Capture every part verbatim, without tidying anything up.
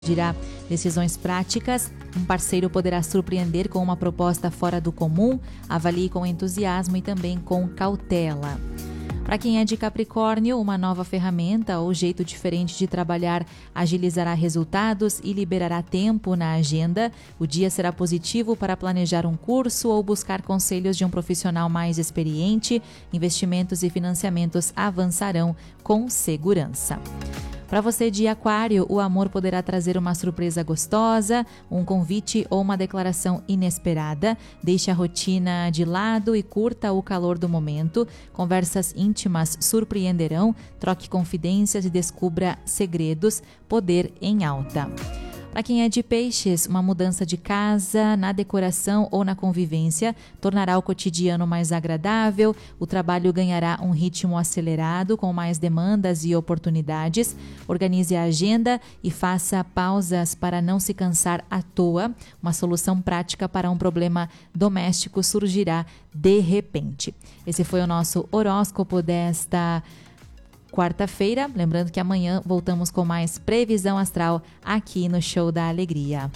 dirá decisões práticas, um parceiro poderá surpreender com uma proposta fora do comum, avalie com entusiasmo e também com cautela. Para quem é de Capricórnio, uma nova ferramenta ou jeito diferente de trabalhar agilizará resultados e liberará tempo na agenda. O dia será positivo para planejar um curso ou buscar conselhos de um profissional mais experiente. Investimentos e financiamentos avançarão com segurança. Para você de Aquário, o amor poderá trazer uma surpresa gostosa, um convite ou uma declaração inesperada. Deixe a rotina de lado e curta o calor do momento. Conversas íntimas surpreenderão, troque confidências e descubra segredos. Poder em alta. Para quem é de Peixes, uma mudança de casa, na decoração ou na convivência tornará o cotidiano mais agradável, o trabalho ganhará um ritmo acelerado com mais demandas e oportunidades. Organize a agenda e faça pausas para não se cansar à toa. Uma solução prática para um problema doméstico surgirá de repente. Esse foi o nosso horóscopo desta quarta-feira, lembrando que amanhã voltamos com mais previsão astral aqui no Show da Alegria.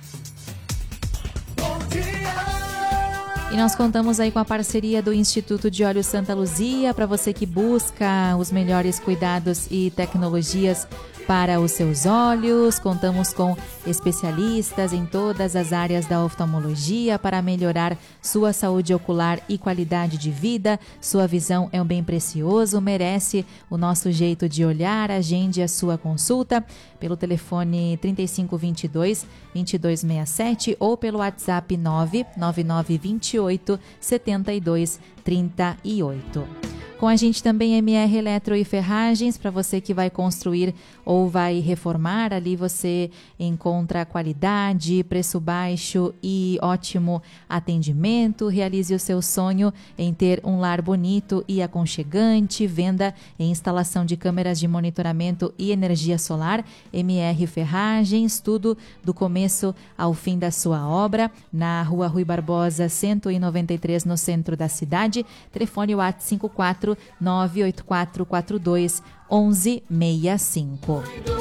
E nós contamos aí com a parceria do Instituto de Olhos Santa Luzia, para você que busca os melhores cuidados e tecnologias para os seus olhos. Contamos com especialistas em todas as áreas da oftalmologia para melhorar sua saúde ocular e qualidade de vida. Sua visão é um bem precioso, merece o nosso jeito de olhar. Agende a sua consulta pelo telefone trinta e cinco, vinte e dois, vinte e dois sessenta e sete ou pelo WhatsApp nove nove nove, vinte e oito, setenta e dois, trinta e oito. Com a gente também M R Eletro e Ferragens, para você que vai construir ou vai reformar, ali você encontra qualidade, preço baixo e ótimo atendimento. Realize o seu sonho em ter um lar bonito e aconchegante. Venda e instalação de câmeras de monitoramento e energia solar. M R Ferragens, tudo do começo ao fim da sua obra, na Rua Rui Barbosa, cento e noventa e três, no centro da cidade. Telefone WhatsApp cinco quatro nove oito quatro quatro dois um um seis cinco.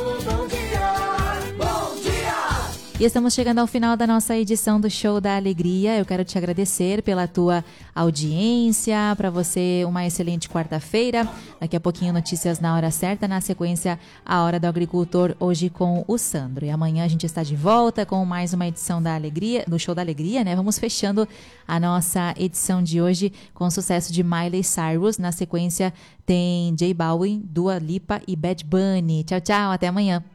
E estamos chegando ao final da nossa edição do Show da Alegria. Eu quero te agradecer pela tua audiência, para você uma excelente quarta-feira. Daqui a pouquinho notícias na hora certa, na sequência a Hora do Agricultor, hoje com o Sandro. E amanhã a gente está de volta com mais uma edição da Alegria, do Show da Alegria, né? Vamos fechando a nossa edição de hoje com o sucesso de Miley Cyrus. Na sequência tem J Balvin, Dua Lipa e Bad Bunny. Tchau, tchau, até amanhã.